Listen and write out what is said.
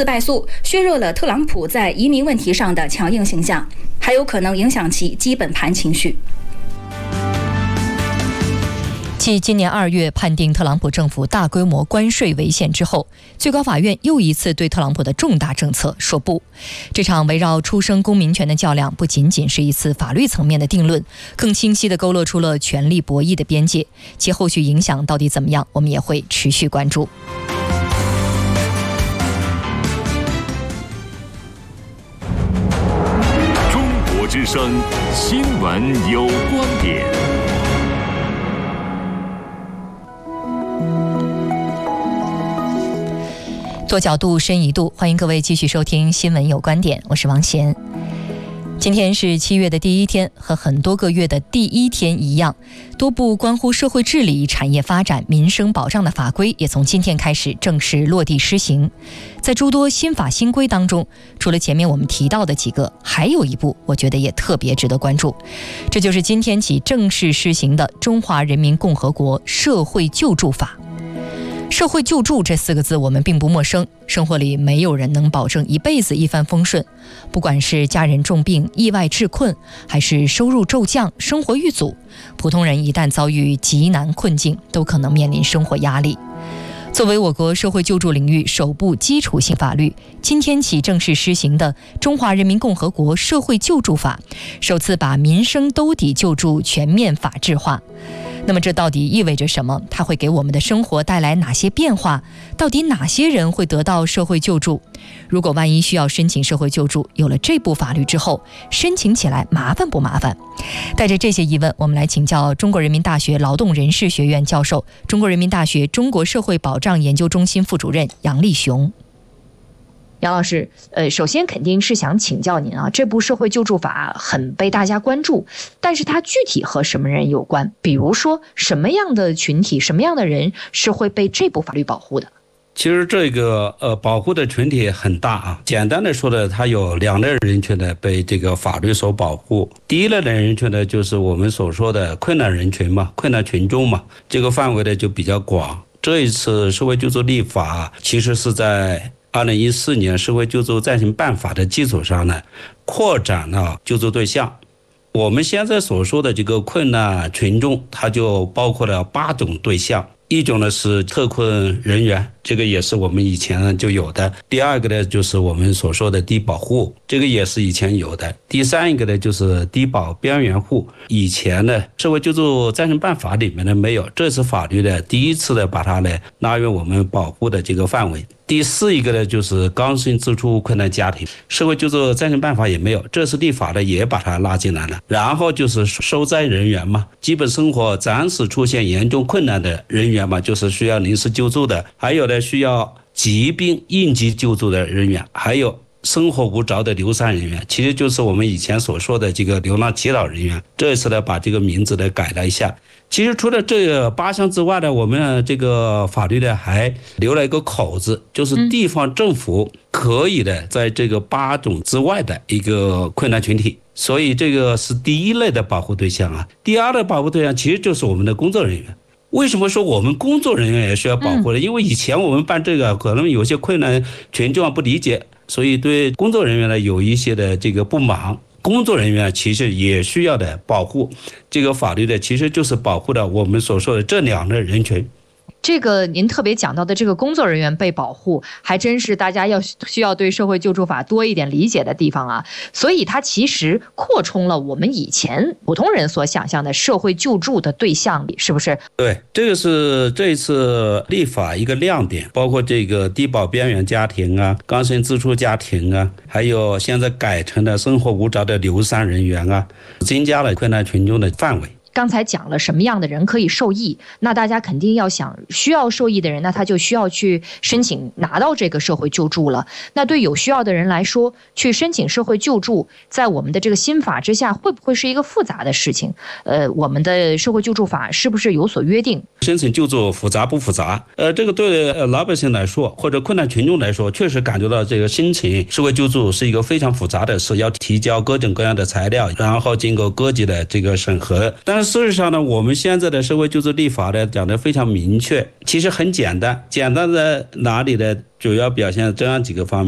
次败诉削弱了特朗普在移民问题上的强硬形象，还有可能影响其基本盘情绪。 继今年2月判定特朗普政府大规模关税违宪之后，最高法院又一次对特朗普的重大政策说不。这场围绕出生公民权的较量不仅仅是一次法律层面的定论，更清晰地勾勒出了权力博弈的边界，其后续影响到底怎么样，我们也会持续关注。 中国之声新闻有观点。 多角度深一度，欢迎各位继续收听新闻有观点，我是王贤。今天是7月的第一天，和很多个月的第一天一样，多部关乎社会治理、产业发展、民生保障的法规也从今天开始正式落地施行。在诸多新法新规当中，除了前面我们提到的几个，还有一部我觉得也特别值得关注，这就是今天起正式施行的《中华人民共和国社会救助法》。社会救助这4个字我们并不陌生，生活里没有人能保证一辈子一帆风顺，不管是家人重病、意外致困，还是收入骤降、生活遇阻，普通人一旦遭遇极难困境，都可能面临生活压力。作为我国社会救助领域首部基础性法律，今天起正式施行的《中华人民共和国社会救助法》，首次把民生兜底救助全面法制化。那么这到底意味着什么？它会给我们的生活带来哪些变化？到底哪些人会得到社会救助？如果万一需要申请社会救助，有了这部法律之后，申请起来麻烦不麻烦？带着这些疑问，我们来请教中国人民大学劳动人事学院教授、中国人民大学中国社会保障研究中心副主任杨立雄。杨老师，首先肯定是想请教您啊，这部社会救助法很被大家关注，但是它具体和什么人有关？比如说什么样的群体、什么样的人是会被这部法律保护的？ 其实这个保护的群体很大啊。简单的说呢，它有2类人群呢被这个法律所保护。第一类的人群呢，就是我们所说的困难人群嘛，困难群众嘛，这个范围呢就比较广。这一次社会救助立法其实是在2014年社会救助暂行办法的基础上呢，扩展了救助对象。我们现在所说的这个困难群众，它就包括了8种对象。一种呢是特困人员，这个也是我们以前就有的。第二个呢就是我们所说的低保户，这个也是以前有的。第三一个呢就是低保边缘户，以前呢社会救助暂行办法里面呢没有，这次法律呢第一次的把它呢纳入我们保护的这个范围。第4一个呢就是刚性支出困难家庭，社会救助暂行办法也没有，这次立法呢也把它拉进来了。然后就是受灾人员嘛，基本生活暂时出现严重困难的人员嘛，就是需要临时救助的，还有呢需要疾病应急救助的人员，还有生活无着的流散人员，其实就是我们以前所说的这个流浪乞讨人员。这次呢把这个名字呢改了一下。其实除了这8项之外呢，我们这个法律呢还留了一个口子，就是地方政府可以的在这个8种之外的一个困难群体，所以这个是第1类的保护对象啊。第2类保护对象其实就是我们的工作人员。为什么说我们工作人员也需要保护呢？因为以前我们办这个可能有些困难群众不理解，所以对工作人员呢有一些的这个不满。工作人员其实也需要的保护，这个法律呢其实就是保护了我们所说的这2类人群。 这个您特别讲到的这个工作人员被保护，还真是大家需要对社会救助法多一点理解的地方啊。所以它其实扩充了我们以前普通人所想象的社会救助的对象里，是不是？ 对，这个是这一次立法一个亮点，包括这个低保边缘家庭啊、刚性支出家庭啊，还有现在改成了生活无着的流散人员啊，增加了困难群众的范围。 刚才讲了什么样的人可以受益，那大家肯定要想需要受益的人，那他就需要去申请拿到这个社会救助了。那对有需要的人来说，去申请社会救助，在我们的这个新法之下，会不会是一个复杂的事情？我们的社会救助法是不是有所约定？ 申请救助复杂不复杂？这个对老百姓来说，或者困难群众来说，确实感觉到这个申请社会救助是一个非常复杂的事，要提交各种各样的材料，然后经过各级的这个审核。但是事实上呢，我们现在的社会救助立法呢讲得非常明确，其实很简单，简单在哪里呢？主要表现这样几个方面。